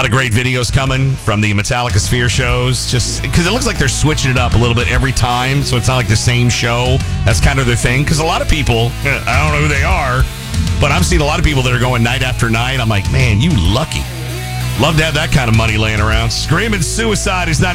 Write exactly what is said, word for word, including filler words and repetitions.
lot of great videos coming from the Metallica Sphere shows, just because it looks like they're switching it up a little bit every time, so it's not like the same show. That's kind of their thing, because a lot of people, I don't know who they are, but I'm seeing a lot of people that are going night after night. I'm like, man, you lucky. Love to have that kind of money laying around. Screaming Suicide is not